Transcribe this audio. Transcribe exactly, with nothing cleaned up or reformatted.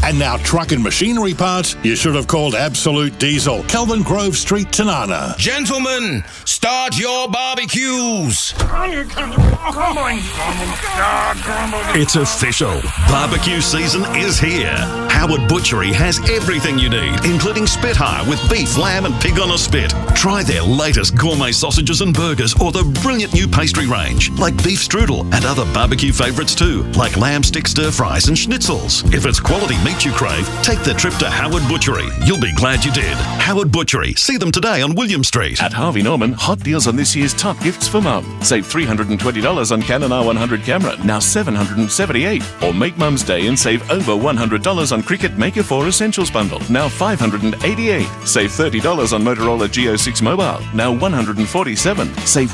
And now truck and machinery parts, you should have called Absolute Diesel, Kelvin Grove Street, Tanana. Gentlemen, start your barbecues. It's official. Barbecue season is here. Howard Butchery has everything you need, including spit hire with beef, lamb and pig on a spit. Try their latest gourmet sausages and burgers or the brilliant new pastry range, like beef strudel and other barbecue favourites too, like lamb stick stir fries and schnitzels. If it's quality meat you crave, take the trip to Howard Butchery. You'll be glad you did. Howard Butchery. See them today on William Street. At Harvey Norman, hot deals on this year's top gifts for mum. Save three hundred twenty dollars on Canon R one hundred camera, now seven hundred seventy-eight dollars. Or make Mum's Day and save over one hundred dollars on Cricut Maker four Essentials Bundle, now five hundred eighty-eight dollars. Save thirty dollars on Motorola G O six Mobile, now one hundred forty-seven dollars. Save